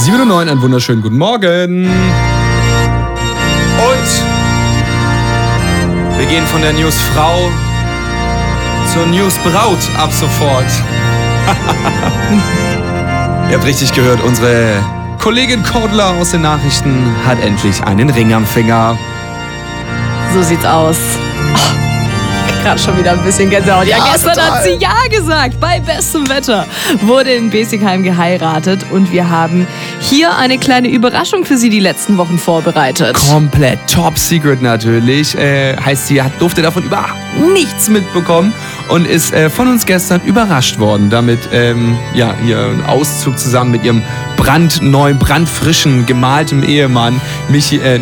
7:09, einen wunderschönen guten Morgen. Und wir gehen von der Newsfrau zur Newsbraut ab sofort. Ihr habt richtig gehört, unsere Kollegin Cordula aus den Nachrichten hat endlich einen Ring am Finger. So sieht's aus. Gerade schon wieder ein bisschen Gänsehaut. Ja, gestern total. hat sie Ja gesagt. Bei bestem Wetter wurde in Besigheim geheiratet und wir haben hier eine kleine Überraschung für Sie die letzten Wochen vorbereitet. Komplett top secret natürlich. Heißt, sie durfte davon überhaupt nichts mitbekommen und ist von uns gestern überrascht worden. Damit ihren Auszug zusammen mit ihrem brandfrischen, gemaltem Ehemann